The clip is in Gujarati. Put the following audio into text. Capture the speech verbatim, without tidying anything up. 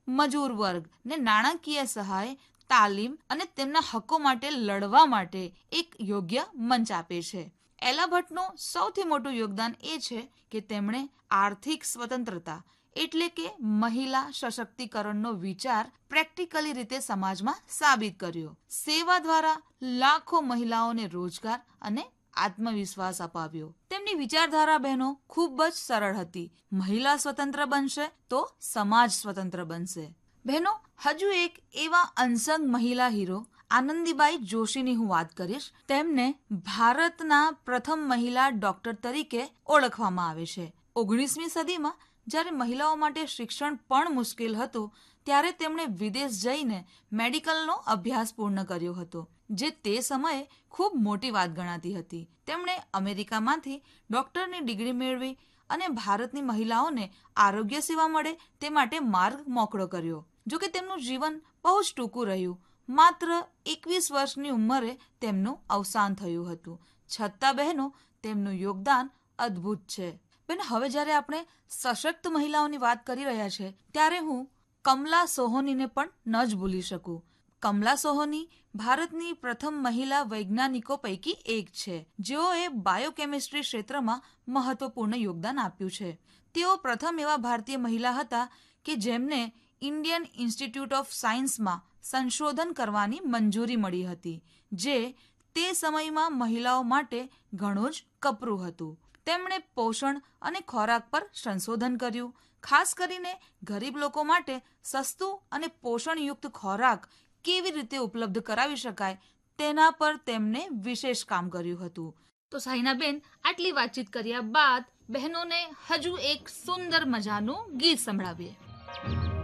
મજૂર વર્ગ ને નાણાકીય સહાય, તાલીમ અને તેમના હકો માટે લડવા માટે એક યોગ્ય મંચ આપે છે. એલા ભટ્ટનું સૌથી મોટું યોગદાન એ છે કે તેમણે આર્થિક સ્વતંત્રતા એટલે કે મહિલા સશક્તિકરણનો વિચાર પ્રેક્ટિકલી રીતે સમાજમાં સાબિત કર્યો. સેવા દ્વારા લાખો મહિલાઓને રોજગાર અને આત્મવિશ્વાસ અપાવ્યો. તેમની વિચારધારા બહેનો ખૂબ જ સરળ હતી. મહિલા સ્વતંત્ર બનશે તો સમાજ સ્વતંત્ર બનશે. બહેનો, હજુ એક એવા અનસંગ મહિલા હીરો આનંદીબાઈ જોશીની હું વાત કરીશ. તેમને ભારતના પ્રથમ મહિલા ડોક્ટર તરીકે ઓળખવામાં આવે છે. ઓગણીસમી સદીમાં જ્યારે મહિલાઓ માટે શિક્ષણ પણ મુશ્કેલ હતું ત્યારે તેમણે વિદેશ જઈને મેડિકલનો અભ્યાસ પૂર્ણ કર્યો હતો, જે તે સમયે ખૂબ મોટી વાત ગણાતી હતી. તેમણે અમેરિકામાંથી ડોક્ટરની ડિગ્રી મેળવી અને ભારતની મહિલાઓને આરોગ્ય સેવા મળે તે માટે માર્ગ મોકળો કર્યો. જોકે તેમનું જીવન બહુ જ ટૂંકું રહ્યું. માત્ર એકવીસ વર્ષની ઉંમરે તેમનું અવસાન થયું હતું. છતાં બહેનો, તેમનું યોગદાન અદ્ભુત છે. બેન, હવે જ્યારે આપણે સશક્ત મહિલાઓની વાત કરી રહ્યા છે ત્યારે હું કમલા સોહોનીને પણ ન જ ભૂલી શકું. કમલા સોહોની ભારતની પ્રથમ મહિલા વૈજ્ઞાનિકો પૈકી એક છે, જેઓએ બાયોકેમિસ્ટ્રી ક્ષેત્રમાં મહત્વપૂર્ણ યોગદાન આપ્યું છે. તેઓ પ્રથમ એવા ભારતીય મહિલા હતા કે જેમને ઇન્ડિયન ઇન્સ્ટિટ્યૂટ ઓફ સાયન્સમાં સંશોધન કરવાની મંજૂરી મળી હતી, જે તે સમયમાં મહિલાઓ માટે ઘણું જ કપરું હતું. તેમણે પોષણ અને ખોરાક પર સંશોધન કર્યું. ખાસ કરીને ગરીબ લોકો માટે સસ્તું અને પોષણયુક્ત ખોરાક કેવી રીતે ઉપલબ્ધ કરાવી શકાય તેના પર તેમણે વિશેષ કામ કર્યું હતું. તો સાહિનાબેન, આટલી વાતચીત કર્યા બાદ બહેનોને હજુ એક સુંદર મજાનું ગીત સંભળાવીએ.